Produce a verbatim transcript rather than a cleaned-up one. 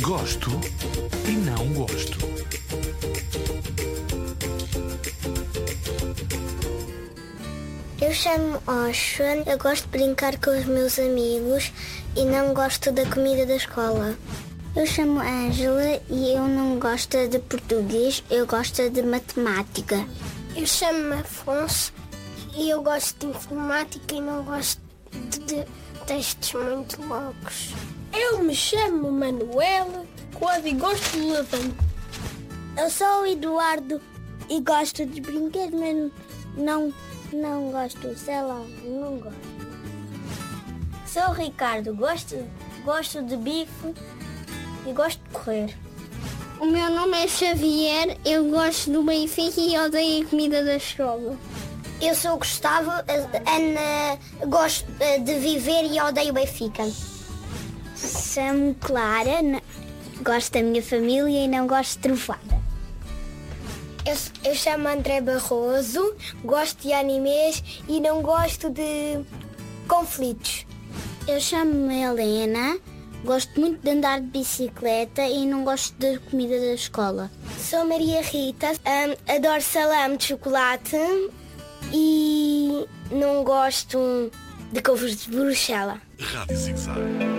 Gosto e não gosto. Eu chamo Oshua, eu gosto de brincar com os meus amigos e não gosto da comida da escola. Eu chamo Ângela e eu não gosto de português, eu gosto de matemática. Eu chamo Afonso e eu gosto de informática e não gosto de, de textos muito longos. Eu me chamo Manuela e gosto de lasanha. Eu sou o Eduardo e gosto de brinquedos, mas não, não gosto, sei lá, não gosto. Sou o Ricardo, gosto, gosto de bife e gosto de correr. O meu nome é Xavier, eu gosto do Benfica e odeio a comida da escola. Eu sou o Gustavo, Ana, gosto de viver e odeio o Benfica. Chamo Clara, gosto da minha família e não gosto de trovada. Eu, eu chamo André Barroso, gosto de animes e não gosto de conflitos. Eu chamo-me Helena, gosto muito de andar de bicicleta e não gosto da comida da escola. Sou Maria Rita, um, adoro salame de chocolate e não gosto de couves de Bruxelas. Rádio Zig-Zag.